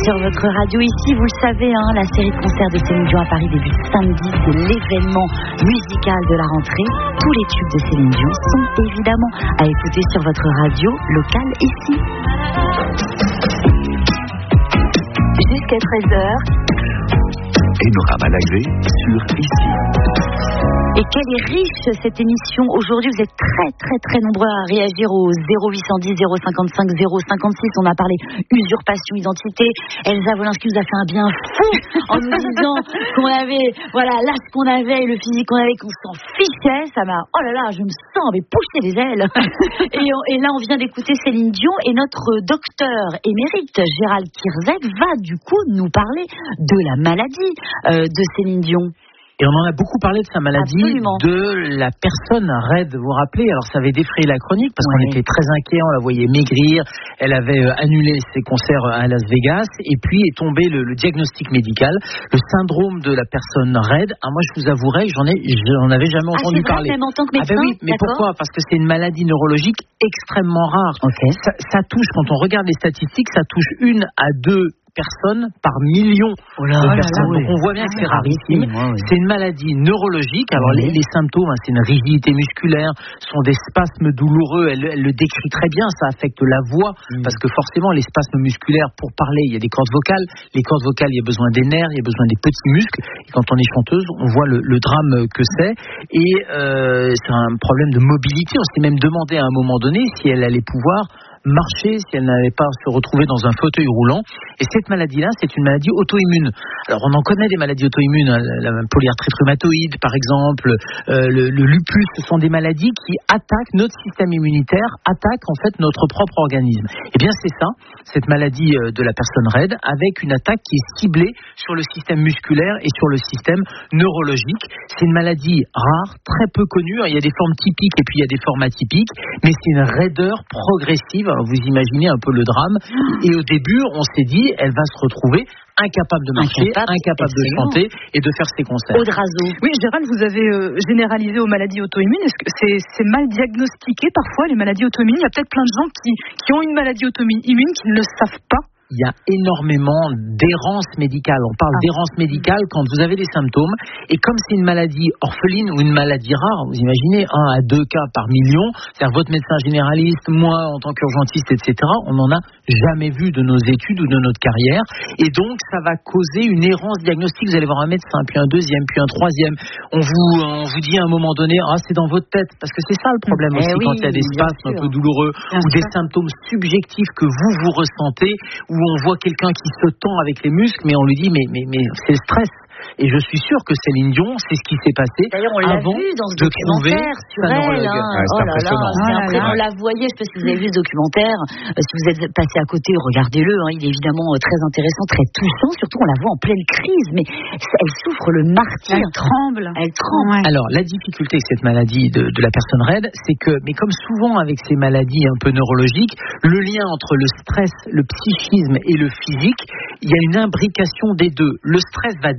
sur votre radio. Ici, vous le savez, la série de concerts de Céline Dion à Paris débute samedi. C'est l'événement musical de la rentrée. Tous les tubes de Céline Dion sont évidemment à écouter sur votre radio locale ici. Jusqu'à 13h. Panorama Live sur ici. Et quelle est riche cette émission aujourd'hui. Vous êtes très nombreux à réagir au 0810 055 056. On a parlé usurpation d'identité. Elsa Wolinski nous a fait un bien fou en nous disant qu'on avait l'âge qu'on avait et le physique qu'on avait, qu'on s'en fichait. Ça m'a, oh là là, je me sens pousser les ailes. et là on vient d'écouter Céline Dion et notre docteur émérite Gérald Kierzek va du coup nous parler de la maladie de Céline Dion. Et on en a beaucoup parlé de sa maladie, Absolument. de la personne raide, vous vous rappelez. Alors ça avait défrayé la chronique parce qu'on était très inquiets, on la voyait maigrir, elle avait annulé ses concerts à Las Vegas et puis est tombé le diagnostic médical, le syndrome de la personne raide. Alors moi je vous avouerai que j'en avais jamais entendu parler. Même en tant que médecin, oui, mais d'accord. pourquoi ? Parce que c'est une maladie neurologique extrêmement rare. Okay. Ça touche, quand on regarde les statistiques, ça touche 1 à 2 personnes par million de personnes. Donc on voit bien que c'est rarissime. C'est une maladie neurologique. Alors les symptômes, c'est une rigidité musculaire, sont des spasmes douloureux. Elle le décrit très bien. Ça affecte la voix parce que forcément les spasmes musculaires, pour parler, il y a des cordes vocales. Les cordes vocales, il y a besoin des nerfs, il y a besoin des petits muscles. Et quand on est chanteuse, on voit le drame que c'est. Et c'est un problème de mobilité. On s'est même demandé à un moment donné si elle allait pouvoir marcher, si elle n'allait pas se retrouver dans un fauteuil roulant. Et cette maladie-là, c'est une maladie auto-immune. Alors, on en connaît des maladies auto-immunes, la polyarthrite rhumatoïde, par exemple, le lupus. Ce sont des maladies qui attaquent notre système immunitaire, attaquent en fait notre propre organisme. Eh bien, c'est ça, cette maladie de la personne raide, avec une attaque qui est ciblée sur le système musculaire et sur le système neurologique. C'est une maladie rare, très peu connue. Il y a des formes typiques et puis il y a des formes atypiques, mais c'est une raideur progressive. Alors vous imaginez un peu le drame. Et au début, on s'est dit, elle va se retrouver incapable de marcher, incapable de chanter et de faire ses concerts. Audrazo. Oui, Gérald, vous avez généralisé aux maladies auto-immunes. Est-ce que c'est mal diagnostiqué parfois, les maladies auto-immunes ? Il y a peut-être plein de gens qui ont une maladie auto-immune qui ne le savent pas. Il y a énormément d'errance médicale. On parle d'errance médicale quand vous avez des symptômes. Et comme c'est une maladie orpheline ou une maladie rare, vous imaginez 1 à 2 cas par million, c'est-à-dire votre médecin généraliste, moi en tant qu'urgentiste, etc., on n'en a jamais vu de nos études ou de notre carrière. Et donc, ça va causer une errance diagnostique. Vous allez voir un médecin, puis un deuxième, puis un troisième. On vous dit à un moment donné, c'est dans votre tête. Parce que c'est ça le problème aussi quand il y a des spasmes un peu douloureux ou des symptômes subjectifs que vous ressentez, où on voit quelqu'un qui se tend avec les muscles, mais on lui dit mais c'est le stress. Et je suis sûr que Céline Dion, c'est ce qui s'est passé. D'ailleurs, on l'a vu dans ce documentaire sur elle. c'est impressionnant. On la voyait, je ne sais pas si vous avez vu ce documentaire. Si vous êtes passé à côté, regardez-le. Il est évidemment très intéressant, très touchant. Surtout, on la voit en pleine crise, mais elle souffre le martyre. Elle tremble. Ouais. Alors, la difficulté avec cette maladie de la personne raide, c'est que, mais comme souvent avec ces maladies un peu neurologiques, le lien entre le stress, le psychisme et le physique, il y a une imbrication des deux. Le stress va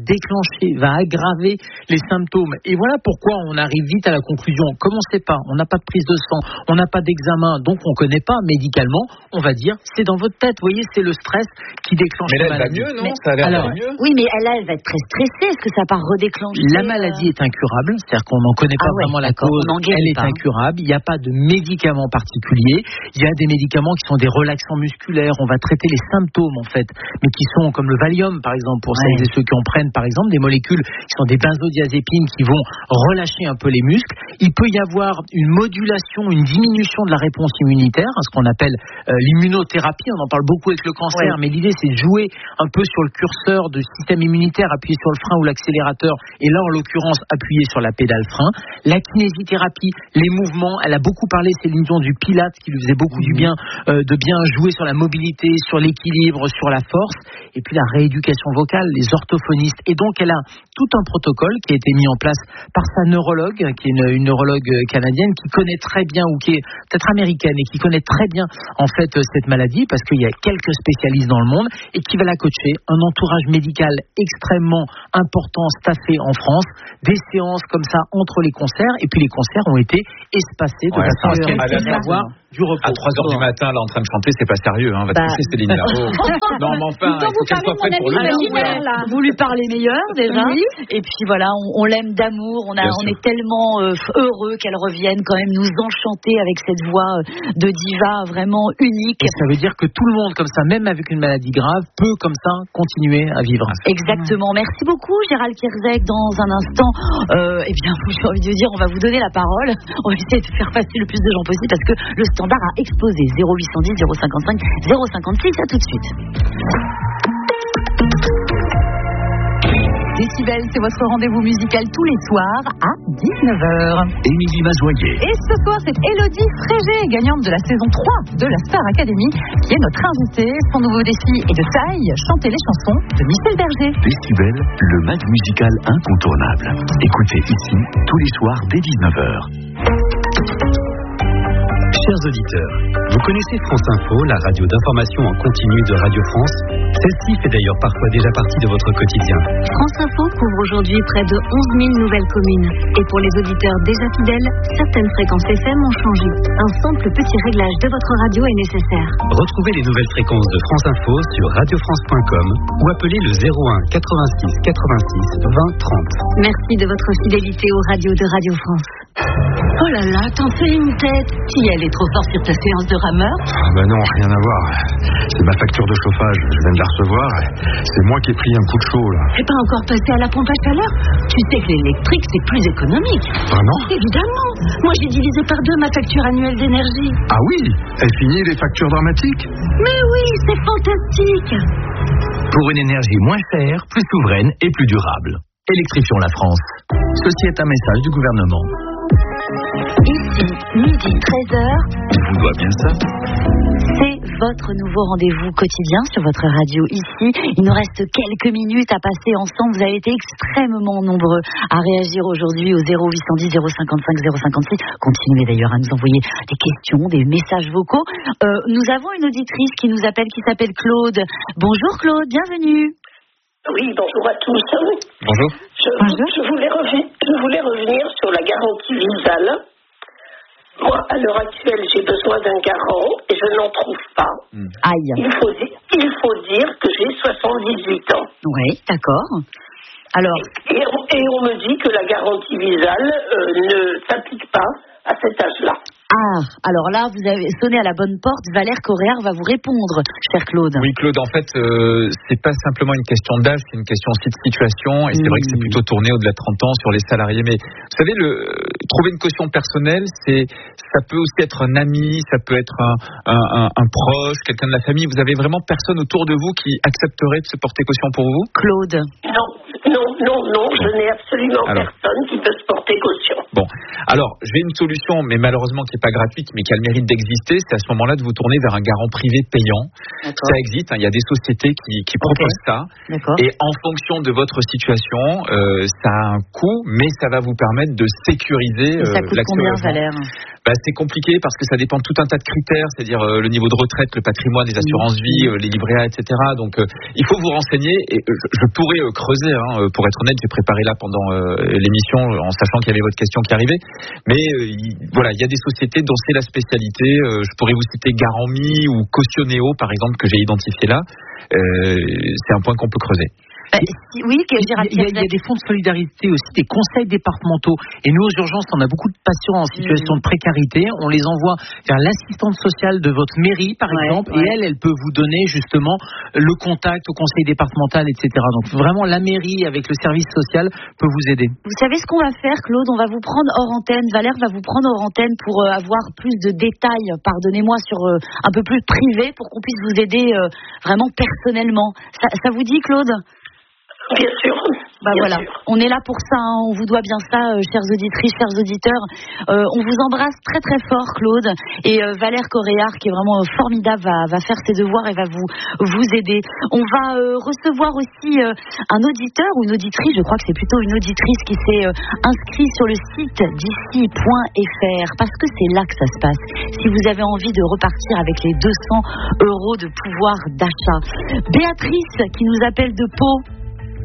va aggraver les symptômes. Et voilà pourquoi on arrive vite à la conclusion. Comme on ne sait pas, on n'a pas de prise de sang, on n'a pas d'examen, donc on ne connaît pas médicalement, on va dire, c'est dans votre tête. Vous voyez, c'est le stress qui déclenche la maladie. Mais là, elle va mieux, non ? Ça a l'air d'aller mieux. Oui, mais elle va être très stressée. Est-ce que ça va redéclencher ? La maladie est incurable, c'est-à-dire qu'on n'en connaît pas vraiment la cause. Elle est incurable. Il n'y a pas de médicaments particuliers. Il y a des médicaments qui sont des relaxants musculaires. On va traiter les symptômes, en fait, mais qui sont comme le Valium, par exemple, pour celles et ceux qui en prennent, par exemple, des molécules qui sont des benzodiazépines qui vont relâcher un peu les muscles. Il peut y avoir une modulation, une diminution de la réponse immunitaire, ce qu'on appelle l'immunothérapie. On en parle beaucoup avec le cancer, mais l'idée c'est de jouer un peu sur le curseur du système immunitaire, appuyer sur le frein ou l'accélérateur, et là en l'occurrence appuyer sur la pédale frein. La kinésithérapie, les mouvements, elle a beaucoup parlé, Céline Dion, du Pilates qui lui faisait beaucoup du bien, de bien jouer sur la mobilité, sur l'équilibre, sur la force, et puis la rééducation vocale, les orthophonistes. Et donc elle a tout un protocole qui a été mis en place par sa neurologue, qui est une neurologue canadienne qui connaît très bien, ou qui est peut-être américaine, et qui connaît très bien en fait cette maladie, parce qu'il y a quelques spécialistes dans le monde, et qui va la coacher. Un entourage médical extrêmement important, staffé en France, des séances comme ça entre les concerts, et puis les concerts ont été espacés de façon à ce qu'elle puisse avoir du repos. À 3h du matin, là, en train de chanter, c'est pas sérieux, hein, on va te pousser Céline. Non, mais enfin, vous parlez de mon ami imaginaire, là. Vous lui parlez meilleur, déjà. Oui. Et puis voilà, on l'aime d'amour. On est tellement heureux qu'elle revienne quand même nous enchanter avec cette voix de diva vraiment unique. Et ça veut dire que tout le monde, comme ça, même avec une maladie grave, peut comme ça continuer à vivre. Exactement. Merci beaucoup, Gérald Kierzek. Dans un instant, eh bien, j'ai envie de dire, on va vous donner la parole. On va essayer de faire passer le plus de gens possible parce que le standard a explosé. 0810 055 056. À tout de suite. Décibel, c'est votre rendez-vous musical tous les soirs à 19h. Émilie Mazoyer. Et ce soir, c'est Élodie Frégé, gagnante de la saison 3 de la Star Academy, qui est notre invitée. Son nouveau défi est de taille, chanter les chansons de Michel Berger. Décibel, le mag musical incontournable. Écoutez ici, tous les soirs dès 19h. Chers auditeurs, vous connaissez France Info, la radio d'information en continu de Radio France. Celle-ci fait d'ailleurs parfois déjà partie de votre quotidien. France Info couvre aujourd'hui près de 11 000 nouvelles communes. Et pour les auditeurs déjà fidèles, certaines fréquences FM ont changé. Un simple petit réglage de votre radio est nécessaire. Retrouvez les nouvelles fréquences de France Info sur radiofrance.com ou appelez le 01 86 86 20 30. Merci de votre fidélité aux radios de Radio France. Oh là là, t'en fais une tête. Qui elle est trop forte sur ta séance de rameur? Ben non, rien à voir. C'est ma facture de chauffage, je viens de la recevoir. C'est moi qui ai pris un coup de chaud là. T'es pas encore passé à la pompe à chaleur? Tu sais que l'électrique c'est plus économique. Vraiment? Évidemment. Moi j'ai divisé par 2 ma facture annuelle d'énergie. Ah oui? Elle finit les factures dramatiques? Mais oui, c'est fantastique. Pour une énergie moins chère, plus souveraine et plus durable. Électrifions la France. Ceci est un message du gouvernement. Ici, midi 13h. Je vous dois bien ça. C'est votre nouveau rendez-vous quotidien sur votre radio ici. Il nous reste quelques minutes à passer ensemble. Vous avez été extrêmement nombreux à réagir aujourd'hui au 0810 055 056. Continuez d'ailleurs à nous envoyer des questions, des messages vocaux. Nous avons une auditrice qui nous appelle, qui s'appelle Claude. Bonjour Claude, bienvenue. Oui, bonjour à tous. Bonjour. Je voulais revenir sur la garantie Visale. Moi, à l'heure actuelle, j'ai besoin d'un garant et je n'en trouve pas. Aïe. Il faut dire que j'ai 78 ans. Oui, d'accord. Alors. Et on me dit que la garantie Visale ne s'applique pas à cet âge-là. Ah, alors là, vous avez sonné à la bonne porte. Valère Coréard va vous répondre, cher Claude. Oui, Claude, en fait, c'est pas simplement une question d'âge, c'est une question aussi de situation. Et c'est vrai que c'est plutôt tourné au-delà de 30 ans sur les salariés. Mais vous savez, trouver une caution personnelle, ça peut aussi être un ami, ça peut être un proche, quelqu'un de la famille. Vous avez vraiment personne autour de vous qui accepterait de se porter caution pour vous? Claude. Non, je n'ai absolument personne qui peut se porter caution. Bon, alors, j'ai une solution, mais malheureusement qui n'est pas gratuite, mais qui a le mérite d'exister, c'est à ce moment-là de vous tourner vers un garant privé payant. D'accord. Ça existe, il y a des sociétés qui proposent ça. D'accord. Et en fonction de votre situation, ça a un coût, mais ça va vous permettre de sécuriser ça coûte combien, Valère? C'est compliqué parce que ça dépend de tout un tas de critères, c'est-à-dire le niveau de retraite, le patrimoine, les assurances vie, les livrets A, etc. Donc, il faut vous renseigner, et je pourrais creuser, pour être honnête, j'ai préparé là pendant l'émission en sachant qu'il y avait votre question qui arrivait, mais voilà, il y a des sociétés dont c'est la spécialité. Je pourrais vous citer Garami ou Cautionnéo par exemple que j'ai identifié là. C'est un point qu'on peut creuser. Oui, Gérald. Il y a des fonds de solidarité aussi, des conseils départementaux. Et nous, aux urgences, on a beaucoup de patients en situation de précarité. On les envoie vers l'assistante sociale de votre mairie, par exemple, et elle peut vous donner justement le contact au conseil départemental, etc. Donc vraiment, la mairie avec le service social peut vous aider. Vous savez ce qu'on va faire, Claude? On va vous prendre hors antenne. Valère va vous prendre hors antenne pour avoir plus de détails, pardonnez-moi, sur un peu plus privé, pour qu'on puisse vous aider vraiment personnellement. Ça vous dit, Claude? Bien sûr. Voilà, on est là pour ça, on vous doit bien ça, chères auditrices, chers auditeurs. On vous embrasse très très fort, Claude. Et Valère Coréard, qui est vraiment formidable, va faire ses devoirs et va vous aider. On va recevoir aussi un auditeur ou une auditrice, je crois que c'est plutôt une auditrice qui s'est inscrite sur le site d'ici.fr, parce que c'est là que ça se passe. Si vous avez envie de repartir avec les 200 € de pouvoir d'achat. Béatrice, qui nous appelle de Pau.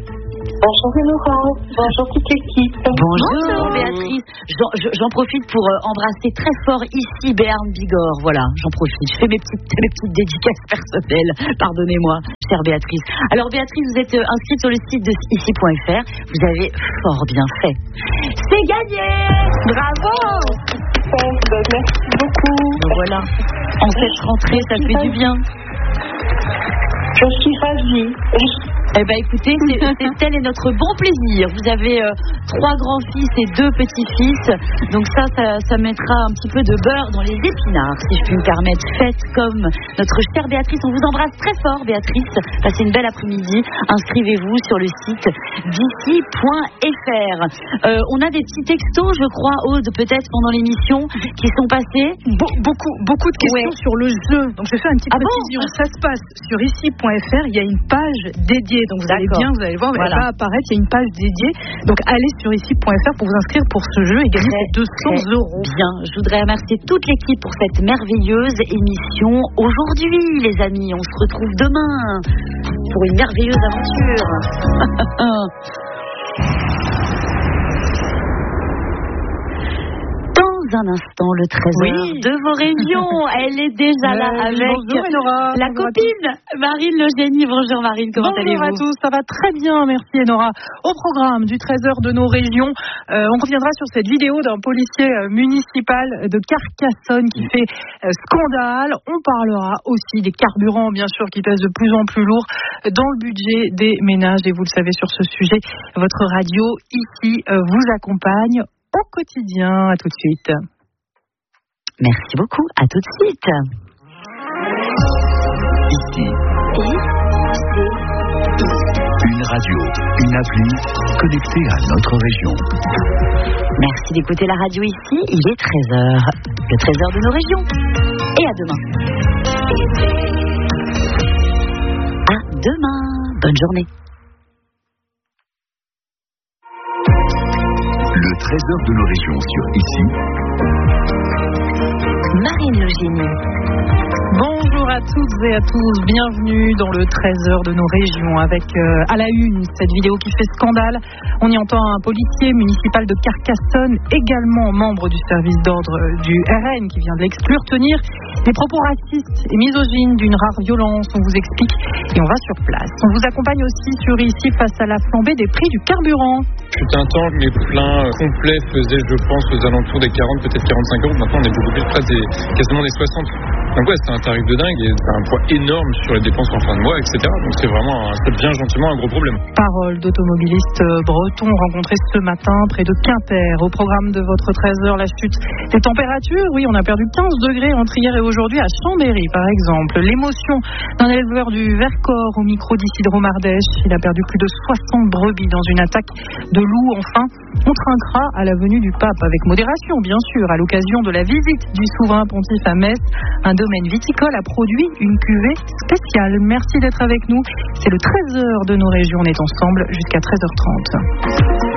Bonjour Laura, bonjour toute l'équipe. Bonjour Béatrice. J'en profite pour embrasser très fort ici Béarn Bigorre. Voilà, j'en profite. Je fais mes petites dédicaces personnelles. Pardonnez-moi, chère Béatrice. Alors Béatrice, vous êtes inscrite sur le site de ici.fr. Vous avez fort bien fait. C'est gagné. Bravo. Merci beaucoup. Voilà, en cette rentrée, ça fait du bien. Je suis ravie. Eh bien écoutez, tel est notre bon plaisir. Vous avez 3 grands-fils et 2 petits-fils. Donc ça mettra un petit peu de beurre dans les épinards, si je puis me permettre. Faites comme notre chère Béatrice. On vous embrasse très fort, Béatrice. Passez une belle après-midi. Inscrivez-vous sur le site d'ici.fr. On a des petits textos, je crois, Aude, peut-être pendant l'émission, qui sont passés. Beaucoup de questions sur le jeu. Donc je vais faire une petite précision. Ça se passe sur ici.fr. Il y a une page dédiée. Donc vous allez voir, elle va apparaître, il y a une page dédiée. Donc allez sur ici.fr pour vous inscrire pour ce jeu et gagner ces 200 euros. Bien, je voudrais remercier toute l'équipe pour cette merveilleuse émission. Aujourd'hui, les amis, on se retrouve demain pour une merveilleuse aventure. Un instant, le trésor de vos régions. Elle est déjà là avec la copine Marine Le Génie. Bonjour Marine, comment allez-vous? Bonjour à tous, ça va très bien, merci Enora. Au programme du trésor de nos régions, on reviendra sur cette vidéo d'un policier municipal de Carcassonne qui fait scandale. On parlera aussi des carburants, bien sûr, qui pèsent de plus en plus lourd dans le budget des ménages. Et vous le savez, sur ce sujet, votre radio ici vous accompagne au quotidien. À tout de suite. Merci beaucoup. À tout de suite. Ici. Une radio, une appli connectée à notre région. Merci d'écouter la radio ici. Il est 13h. Le trésor de nos régions. Et à demain. À demain. Bonne journée. Le trésor de nos régions sur ici. Marine Le Génie. Bonjour à toutes et à tous, bienvenue dans le trésor de nos régions avec à la une cette vidéo qui fait scandale. On y entend un policier municipal de Carcassonne, également membre du service d'ordre du RN qui vient de l'exclure, tenir des propos racistes et misogynes d'une rare violence. On vous explique et on va sur place. On vous accompagne aussi sur ici face à la flambée des prix du carburant. Fut un temps, mes pleins complets faisaient, je pense, aux alentours des 40, peut-être 45 euros. Maintenant, on est beaucoup plus près quasiment des 60. Donc ouais, c'est un tarif de dingue et c'est un poids énorme sur les dépenses en fin de mois, etc. Donc c'est vraiment, ça devient gentiment un gros problème. Parole d'automobilistes bretons rencontrés ce matin près de Quimper. Au programme de votre trésor, la chute des températures. Oui, on a perdu 15 degrés entre hier et aujourd'hui à Chambéry, par exemple. L'émotion d'un éleveur du Vercors au micro d'Isidro Mardèche. Il a perdu plus de 60 brebis dans une attaque de loups. Enfin, on trinquera à la venue du pape avec modération, bien sûr, à l'occasion de la visite du souverain pontife à Metz. Un domaine viticole a produit une cuvée spéciale. Merci d'être avec nous. C'est le trésor de nos régions. On est ensemble jusqu'à 13h30.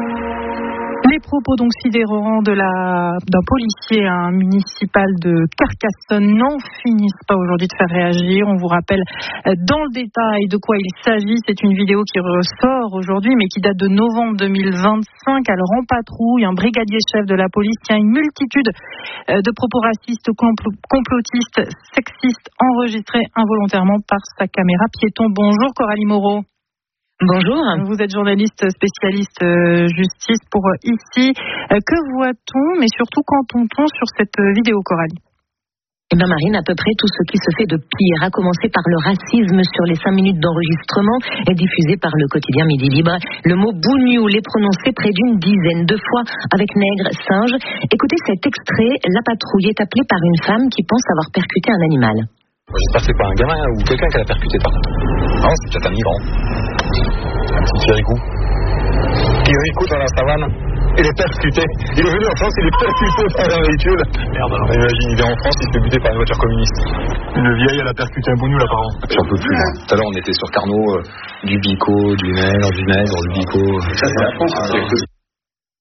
Les propos donc sidérants d'un policier municipal de Carcassonne n'en finissent pas aujourd'hui de faire réagir. On vous rappelle dans le détail de quoi il s'agit. C'est une vidéo qui ressort aujourd'hui mais qui date de novembre 2025. Alors en patrouille, un brigadier chef de la police tient une multitude de propos racistes, complotistes, sexistes enregistrés involontairement par sa caméra piéton. Bonjour Coralie Moreau. Bonjour. Vous êtes journaliste spécialiste justice pour ici. Que voit-on, mais surtout qu'entend-on sur cette vidéo, Coralie? Eh bien Marine, à peu près tout ce qui se fait de pire, à commencer par le racisme sur les 5 minutes d'enregistrement et diffusé par le quotidien Midi Libre. Le mot bougnou est prononcé près d'une dizaine de fois avec nègre, singe. Écoutez cet extrait, la patrouille est appelée par une femme qui pense avoir percuté un animal. J'espère que c'est pas un gamin ou quelqu'un qui l'a percuté par contre. Non, c'est peut-être un migrant. Un petit Kirikou. Kirikou dans la savane. Il est percuté. Il est venu en France, il est percuté par un véhicule. Merde alors. Imagine, il vient en France, il se fait buter par une voiture communiste. Une vieille, elle a percuté un bougnou là-bas. J'en peux plus. Tout à l'heure, on était sur Carnot, du bico, du nègre, du bico. Ça, c'est la France.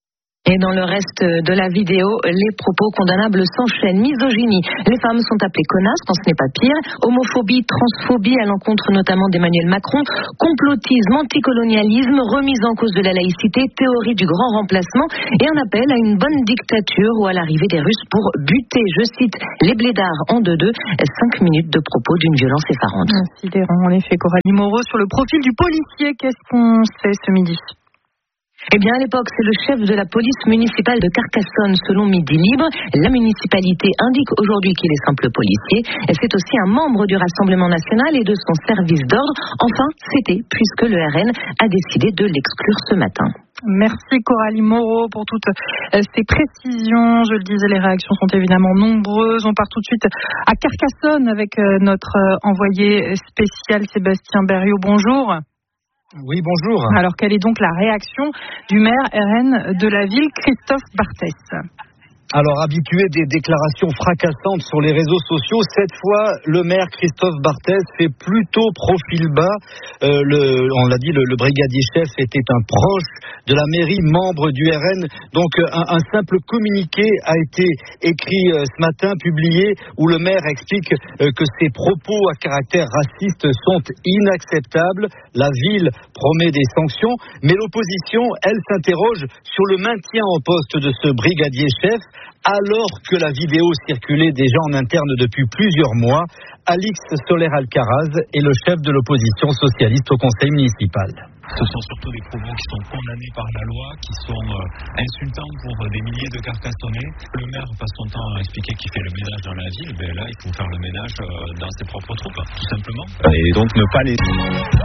Et dans le reste de la vidéo, les propos condamnables s'enchaînent. Misogynie, les femmes sont appelées connasses quand ce n'est pas pire. Homophobie, transphobie à l'encontre notamment d'Emmanuel Macron. Complotisme, anticolonialisme, remise en cause de la laïcité, théorie du grand remplacement et un appel à une bonne dictature ou à l'arrivée des Russes pour buter, je cite, les blédards en 2-2. 5 minutes de propos d'une violence effarante. Sidérant, en effet, Coralie Moreau, sur le profil du policier, qu'est-ce qu'on sait ce midi ? Eh bien, à l'époque, c'est le chef de la police municipale de Carcassonne, selon Midi Libre. La municipalité indique aujourd'hui qu'il est simple policier. C'est aussi un membre du Rassemblement national et de son service d'ordre. Enfin, c'était puisque le RN a décidé de l'exclure ce matin. Merci Coralie Moreau pour toutes ces précisions. Je le disais, les réactions sont évidemment nombreuses. On part tout de suite à Carcassonne avec notre envoyé spécial Sébastien Berriot. Bonjour. Oui, bonjour. Alors, quelle est donc la réaction du maire RN de la ville, Christophe Barthès ? Alors, habitué des déclarations fracassantes sur les réseaux sociaux, cette fois, le maire Christophe Barthès fait plutôt profil bas. On l'a dit, le brigadier chef était un proche de la mairie, membre du RN. Donc, un simple communiqué a été écrit ce matin, publié, où le maire explique que ses propos à caractère raciste sont inacceptables. La ville promet des sanctions, mais l'opposition, elle, s'interroge sur le maintien en poste de ce brigadier chef, alors que la vidéo circulait déjà en interne depuis plusieurs mois. Alix Soler-Alcaraz est le chef de l'opposition socialiste au conseil municipal. Ce sont surtout des propos qui sont condamnés par la loi, qui sont insultants pour des milliers de Carcassonnais. Le maire passe son temps à expliquer qu'il fait le ménage dans la ville. Ben là, il faut faire le ménage dans ses propres troupes, tout simplement. Et donc ne pas les...